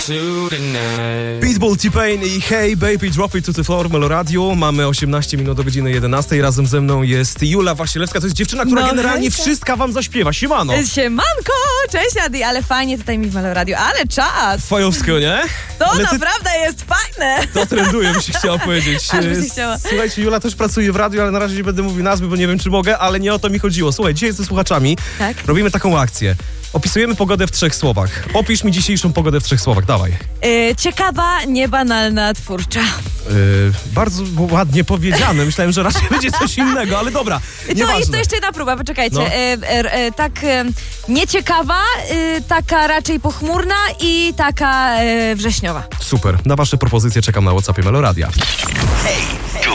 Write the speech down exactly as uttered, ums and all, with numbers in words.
Pitbull, T-Pain i Hey Baby Drop It to the Floor, Melo Radio. Mamy osiemnaście minut do godziny jedenastej. Razem ze mną jest Jula Wasilewska. To jest dziewczyna, która no, generalnie hejka. wszystko wam zaśpiewa. Siemano. Siemanko, cześć Adi, ale fajnie tutaj mi w Melo Radio, ale czas. Fajowsko, nie? To Ale ty- naprawdę jest fajne. To trenduje, bym się chciała powiedzieć. Aż by się chciała. Słuchajcie, Jula też pracuje w radiu, ale na razie nie będę mówił nazwy, bo nie wiem, czy mogę, ale nie o to mi chodziło. Słuchaj, dzisiaj ze słuchaczami Tak. robimy taką akcję. Opisujemy pogodę w trzech słowach. Opisz mi dzisiejszą pogodę w trzech słowach, dawaj. Yy, ciekawa, niebanalna, twórcza. Yy, bardzo ładnie powiedziane. Myślałem, że raczej będzie coś innego, ale dobra, To nieważne. jest to jeszcze jedna próba, poczekajcie. No. Yy, yy, yy, tak yy, nieciekawa, yy, taka raczej pochmurna i taka yy, wrześniowa. Super. Na wasze propozycje czekam na WhatsAppie Melo Radia. Hej,